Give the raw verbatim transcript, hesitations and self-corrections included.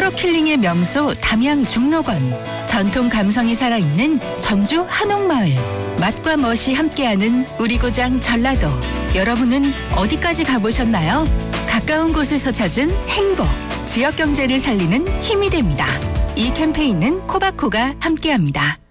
프로킬링의 명소 담양 중록원, 전통 감성이 살아있는 전주 한옥마을, 맛과 멋이 함께하는 우리 고장 전라도. 여러분은 어디까지 가보셨나요? 가까운 곳에서 찾은 행복, 지역 경제를 살리는 힘이 됩니다. 이 캠페인은 코바코가 함께합니다.